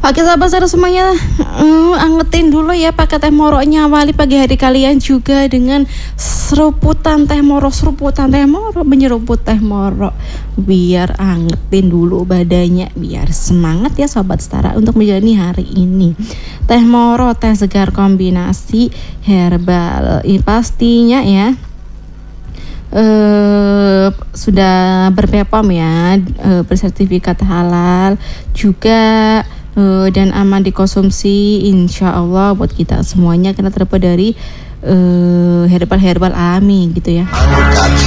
Oke sahabat Saro semuanya, angetin dulu ya pakai teh moroknya. Awali pagi hari kalian juga dengan seruputan teh moro, menyeruput teh moro. Biar angetin dulu badannya, biar semangat ya sobat Setara untuk menjalani hari ini. Teh moro, teh segar kombinasi herbal. Ini pastinya ya sudah berBPOM ya, bersertifikat halal juga, dan aman dikonsumsi insya Allah buat kita semuanya karena terbuat dari herbal alami gitu ya.